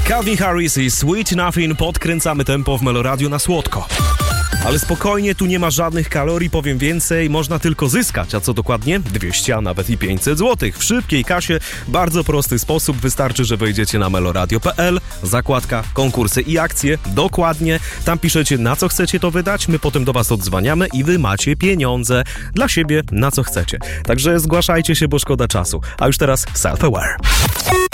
Calvin Harris i Sweet Nothing. Podkręcamy tempo w Meloradiu na słodko. Ale spokojnie, tu nie ma żadnych kalorii, powiem więcej, można tylko zyskać, a co dokładnie? 200, a nawet i 500 zł. W szybkiej kasie, bardzo prosty sposób, wystarczy, że wejdziecie na meloradio.pl, zakładka konkursy i akcje, dokładnie, tam piszecie, na co chcecie to wydać, my potem do was odzwaniamy i wy macie pieniądze dla siebie, na co chcecie. Także zgłaszajcie się, bo szkoda czasu. A już teraz Self-Aware.